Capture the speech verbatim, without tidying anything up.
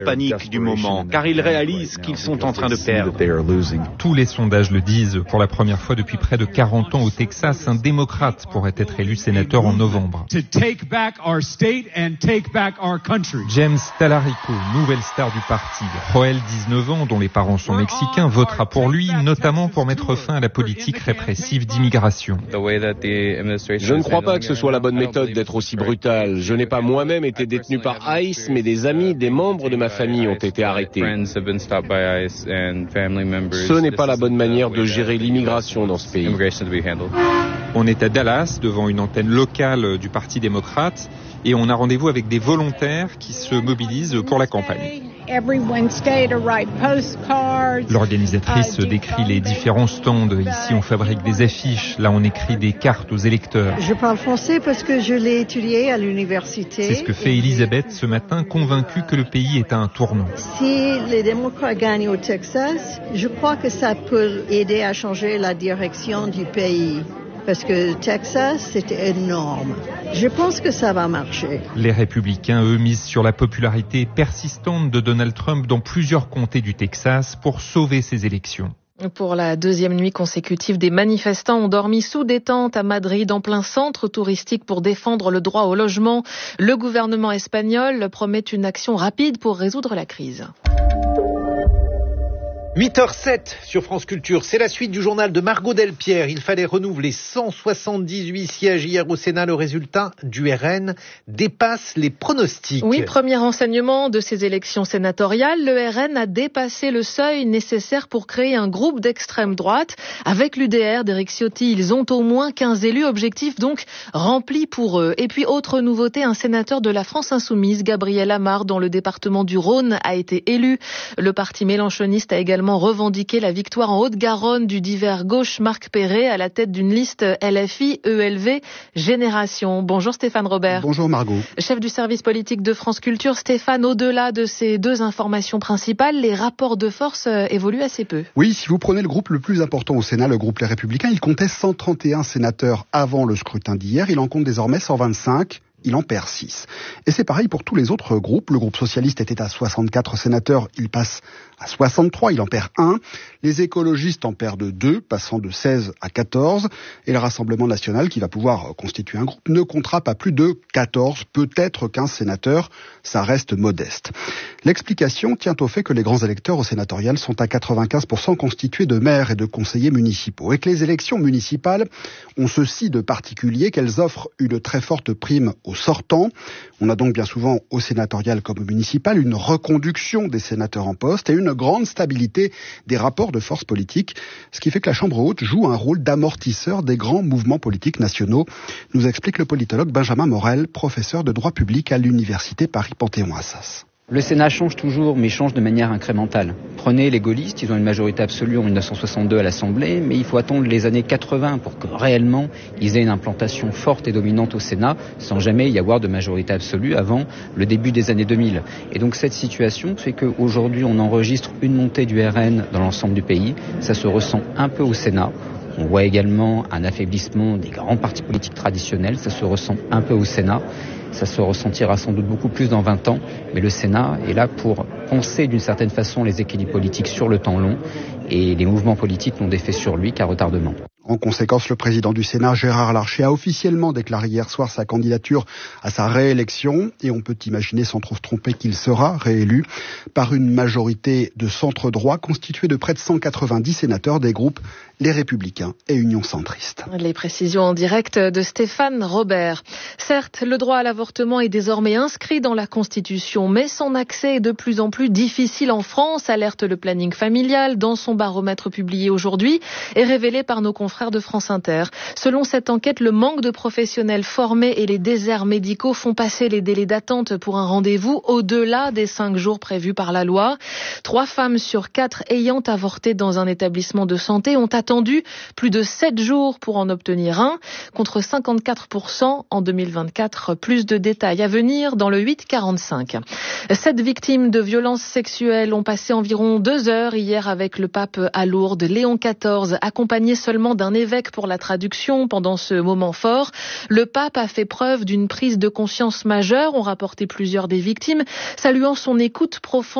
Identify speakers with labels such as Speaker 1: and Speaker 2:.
Speaker 1: Panique du moment, car ils réalisent qu'ils sont en train de perdre.
Speaker 2: Tous les sondages le disent. Pour la première fois depuis près de quarante ans au Texas, un démocrate pourrait être élu sénateur en novembre. James Talarico, nouvelle star du parti, Joel, dix-neuf ans, dont les parents sont mexicains, votera pour lui, notamment pour mettre fin à la politique répressive d'immigration.
Speaker 3: Je ne crois pas que ce soit la bonne méthode d'être aussi brutal. Je n'ai pas moi-même été détenu par ICE, mais des amis, des membres de ma famille ont été arrêtés. Ce n'est pas la bonne manière de gérer l'immigration dans ce pays.
Speaker 2: On est à Dallas, devant une antenne locale du Parti démocrate, et on a rendez-vous avec des volontaires qui se mobilisent pour la campagne. L'organisatrice décrit les différents stands. Ici, on fabrique des affiches. Là, on écrit des cartes aux électeurs.
Speaker 4: Je parle français parce que je l'ai étudié à l'université.
Speaker 2: C'est ce que fait Elisabeth ce matin, convaincue que le pays est à un tournant.
Speaker 4: Si les démocrates gagnent au Texas, je crois que ça peut aider à changer la direction du pays. Parce que Texas, c'était énorme. Je pense que ça va marcher.
Speaker 2: Les républicains, eux, misent sur la popularité persistante de Donald Trump dans plusieurs comtés du Texas pour sauver ses élections.
Speaker 5: Pour la deuxième nuit consécutive, des manifestants ont dormi sous des tentes à Madrid, en plein centre touristique, pour défendre le droit au logement. Le gouvernement espagnol promet une action rapide pour résoudre la crise.
Speaker 6: huit heures sept sur France Culture, c'est la suite du journal de Margot Delpierre. Il fallait renouveler cent soixante-dix-huit sièges hier au Sénat. Le résultat du R N dépasse les pronostics.
Speaker 5: Oui, premier enseignement de ces élections sénatoriales, le R N a dépassé le seuil nécessaire pour créer un groupe d'extrême droite. Avec l'U D R d'Éric Ciotti, ils ont au moins quinze élus, objectif donc rempli pour eux. Et puis autre nouveauté, un sénateur de la France Insoumise, Gabriel Amar, dans le département du Rhône, a été élu. Le parti mélenchoniste a également revendiqué la victoire en Haute-Garonne du divers gauche Marc Perret à la tête d'une liste L F I E L V Génération. Bonjour Stéphane Robert.
Speaker 7: Bonjour Margot.
Speaker 5: Chef du service politique de France Culture. Stéphane, au-delà de ces deux informations principales, les rapports de force évoluent assez peu.
Speaker 7: Oui, si vous prenez le groupe le plus important au Sénat, le groupe Les Républicains, il comptait cent trente et un sénateurs avant le scrutin d'hier. Il en compte désormais cent vingt-cinq. Il en perd six. Et c'est pareil pour tous les autres groupes. Le groupe socialiste était à soixante-quatre sénateurs, il passe à soixante-trois, il en perd un. Les écologistes en perdent deux, passant de seize à quatorze. Et le Rassemblement national, qui va pouvoir constituer un groupe, ne comptera pas plus de quatorze, peut-être quinze sénateurs. Ça reste modeste. L'explication tient au fait que les grands électeurs au sénatorial sont à quatre-vingt-quinze pour cent constitués de maires et de conseillers municipaux. Et que les élections municipales ont ceci de particulier qu'elles offrent une très forte prime aux sortants. On a donc bien souvent au sénatorial comme au municipal une reconduction des sénateurs en poste et une grande stabilité des rapports de force politique, ce qui fait que la Chambre haute joue un rôle d'amortisseur des grands mouvements politiques nationaux, nous explique le politologue Benjamin Morel, professeur de droit public à l'université Paris-Panthéon-Assas.
Speaker 8: Le Sénat change toujours, mais change de manière incrémentale. Prenez les gaullistes, ils ont une majorité absolue en dix-neuf cent soixante-deux à l'Assemblée, mais il faut attendre les années quatre-vingts pour que réellement ils aient une implantation forte et dominante au Sénat, sans jamais y avoir de majorité absolue avant le début des années deux mille. Et donc cette situation fait qu'aujourd'hui on enregistre une montée du R N dans l'ensemble du pays. Ça se ressent un peu au Sénat. On voit également un affaiblissement des grands partis politiques traditionnels. Ça se ressent un peu au Sénat. Ça se ressentira sans doute beaucoup plus dans vingt ans, mais le Sénat est là pour penser d'une certaine façon les équilibres politiques sur le temps long, et les mouvements politiques n'ont d'effet sur lui qu'à retardement.
Speaker 7: En conséquence, le président du Sénat, Gérard Larcher, a officiellement déclaré hier soir sa candidature à sa réélection, et on peut imaginer sans trop se tromper qu'il sera réélu par une majorité de centre-droit constituée de près de cent quatre-vingt-dix sénateurs des groupes Les Républicains et Union Centriste.
Speaker 5: Les précisions en direct de Stéphane Robert. Certes, le droit à l'avortement est désormais inscrit dans la Constitution, mais son accès est de plus en plus difficile en France, alerte le planning familial dans son baromètre publié aujourd'hui et révélé par nos confrères de France Inter. Selon cette enquête, le manque de professionnels formés et les déserts médicaux font passer les délais d'attente pour un rendez-vous au-delà des cinq jours prévus par la loi. Trois femmes sur quatre ayant avorté dans un établissement de santé ont attendu attendu. Plus de sept jours pour en obtenir un, contre cinquante-quatre pour cent en deux mille vingt-quatre. Plus de détails à venir dans le huit quarante-cinq. Sept victimes de violences sexuelles ont passé environ deux heures hier avec le pape à Lourdes. Léon quatorze, accompagné seulement d'un évêque pour la traduction pendant ce moment fort. Le pape a fait preuve d'une prise de conscience majeure, ont rapporté plusieurs des victimes, saluant son écoute profonde